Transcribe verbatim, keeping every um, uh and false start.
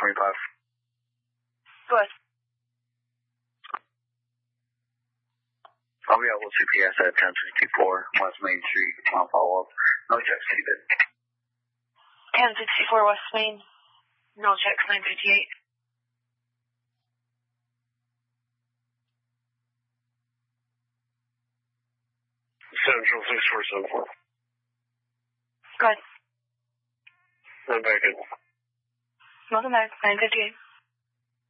twenty-five. Good. Oh, yeah, we'll C P S at ten sixty-four West Main Street. I'll follow up. No checks needed. ten sixty-four West Main. No checks, nine fifty-eight. Central six four seven four. Good. I'm back in. Welcome back, nine fifty-eight.